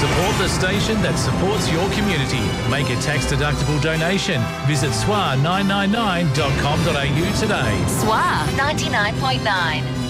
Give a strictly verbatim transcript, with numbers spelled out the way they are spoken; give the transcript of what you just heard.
Support the station that supports your community. Make a tax-deductible donation. Visit S W A nine nine nine dot com dot a u today. S W A ninety-nine point nine.